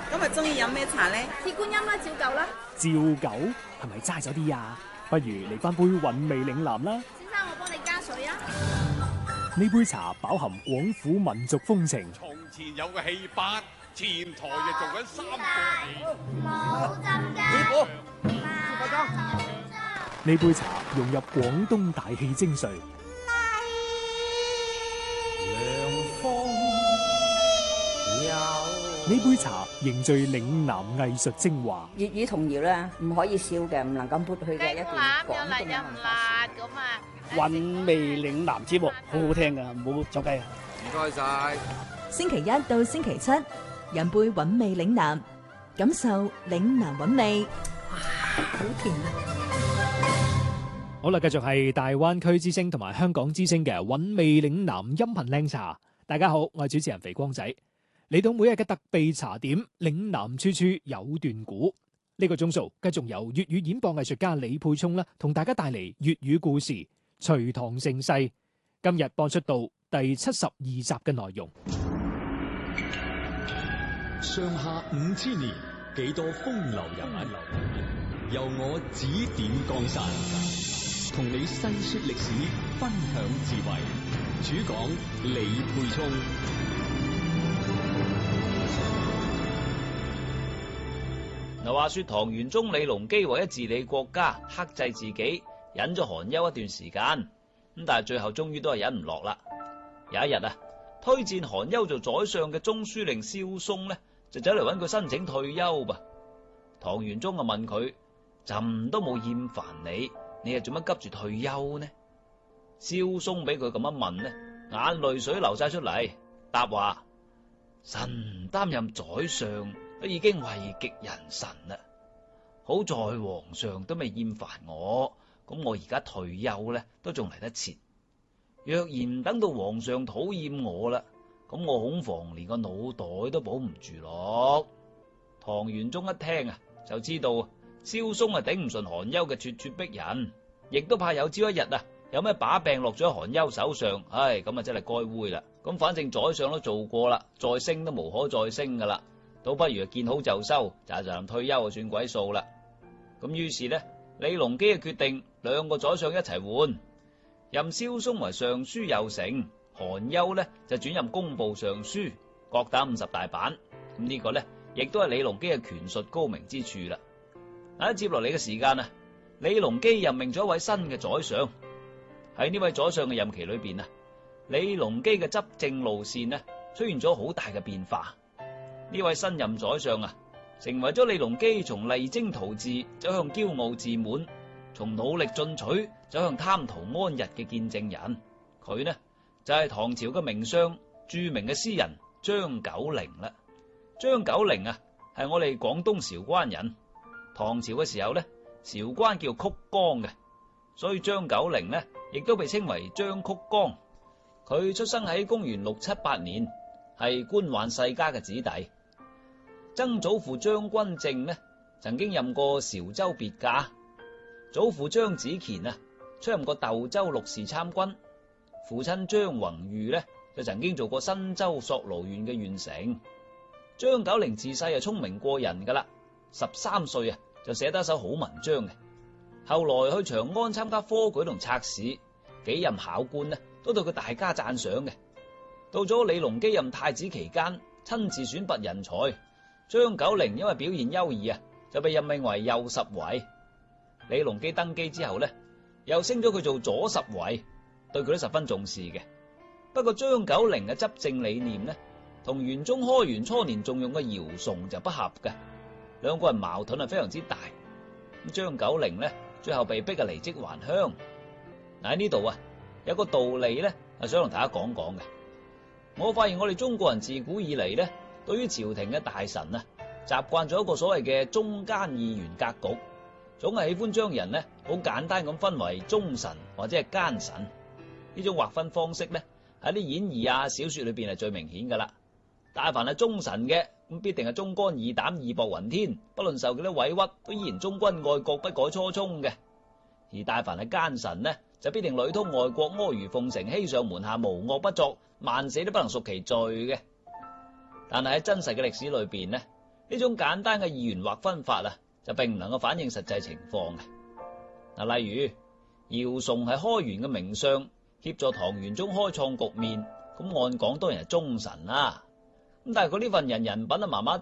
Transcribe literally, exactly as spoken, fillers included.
今日中意飲咩茶咧？ 鐵觀音啦，照舊啦。 照舊係咪齋咗啲啊？不如嚟翻杯韻味嶺南啦。 先生，我幫你加水啊。 呢杯茶飽含廣府民族風情。 從前有個戲班，前台就做緊三個戲。 冇浸㗎。 師傅， 呢杯茶融入廣東大戲精髓。呢杯茶凝聚嶺南藝術精華。 粵語童謠咧，唔可以少嘅，唔能夠抹去嘅一段廣東嘅文化。 韻味嶺南節目好好聽㗎，唔好走雞啊！ 唔該晒。 星期一到星期七，飲杯韻味嶺南，感受嶺南韻味。哇，好甜啊！ 好啦，繼續係大灣區之聲同埋香港之聲嘅韻味嶺南音頻靚茶。大家好，我係主持人肥光仔。嚟到每日嘅特備茶點，嶺南處處有段古。呢、這個鐘數繼續由粵語演播藝術家李沛聰啦，同大家帶嚟粵語故事《隋唐盛世》。今日播出到第七十二集嘅內容。 上下五千年，幾多風流人物，由我指點江山，同你細說歷史，分享智慧。主講李沛聰。 嗱，話說唐玄宗李隆基為咗治理國家，克制自己，忍咗寒幽一段時間，咁但係最後終於都係忍唔落啦。有一日啊，推薦寒幽做宰相嘅中書令蕭嵩呢，就走嚟揾佢申請退休噃。唐玄宗就問佢：朕都冇厭煩你，你係做乜急住退休呢？蕭嵩俾佢咁樣問呢，眼淚水流晒出嚟，答話：臣擔任宰相都已經位極人臣啦，好在皇上都未厭煩我，咁我而家退休咧都仲嚟得切。若然等到皇上討厭我啦，咁我恐防連個腦袋都保唔住咯。唐玄宗一聽啊，就知道蕭嵩係頂唔順寒幽嘅咄咄逼人，亦都怕有朝一日啊，有咩把柄落咗喺寒幽手上，唉，咁啊真係該煨啦。咁反正宰相都做過啦，再升都無可再升噶啦。倒不如見好就收，就就退休就算鬼數啦。咁於是呢，李隆基嘅決定，兩個宰相一齊換，任蕭嵩為尚書右丞，寒幽呢就轉任工部尚書，各打五十大板。咁呢個呢，亦都係李隆基嘅權術高明之處啦。喺接落嚟嘅時間啊，李隆基任命咗一位新嘅宰相。喺呢位宰相嘅任期裏邊啊，李隆基嘅執政路線呢出現咗好大嘅變化。呢位新任宰相啊，成為咗李隆基從勵精圖治走向驕傲自滿，從努力進取走向貪圖安逸嘅見證人。佢呢就係、是、唐朝嘅名相、著名嘅詩人張九齡啦。張九齡啊，係我哋廣東韶關人。唐朝嘅時候呢，韶關叫曲江嘅，所以張九齡呢亦都被稱為張曲江。佢出生喺公元六七八年，係官宦世家嘅子弟。曾祖父張君正呢，曾經任過韶州別駕；祖父張子虔啊，出任過竇州陸氏參軍；父親張宏裕呢，就曾經做過新州索盧縣嘅縣丞。張九齡自細係聰明過人噶啦，十三歲啊就寫得一手好文章嘅。後來去長安參加科舉同測試，幾任考官呢都對佢大加讚賞嘅。到咗李隆基任太子期間，親自選拔人才。張九齡因為表現優異啊，就被任命為右拾遺。李隆基登基之後呢，又升咗佢做左拾遺，對佢都十分重視嘅。不過張九齡嘅執政理念呢，同玄宗開元初年重用嘅姚崇就不合嘅，兩個人矛盾係非常之大。咁張九齡呢，最後被逼啊離職還鄉。嗱，喺呢度啊，有個道理呢，係想同大家講講嘅。我發現我哋中國人自古以嚟呢，對於朝廷嘅大臣啊，習慣咗一個所謂嘅中間二元格局，總係喜歡將人呢好簡單咁分為忠臣或者係奸臣。呢種劃分方式呢，喺啲演義啊、小說裏邊係最明顯噶啦。但凡係忠臣嘅，咁必定係忠肝義膽、義薄雲天，不論受幾多委屈，都依然忠君愛國，不改初衷嘅。而但凡係奸臣呢，就必定裏通外國、阿諛奉承、欺上瞞下、無惡不作，萬死都不能贖其罪嘅。但係喺真實嘅歷史裏邊呢， 呢種簡單嘅二元劃分法啊，就並唔能夠反映實際情況嘅。嗱，例如姚崇係開元嘅名相，協助唐玄宗開創局面，咁按講當然係忠臣啦。咁但係佢呢份人人品啊麻麻地